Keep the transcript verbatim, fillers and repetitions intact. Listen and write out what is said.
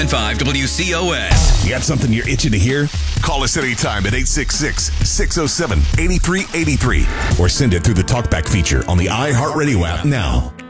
five W C O S. You got something you're itching to hear? Call us anytime at eight six six, six oh seven, eight three eight three or send it through the TalkBack feature on the iHeartRadio app now.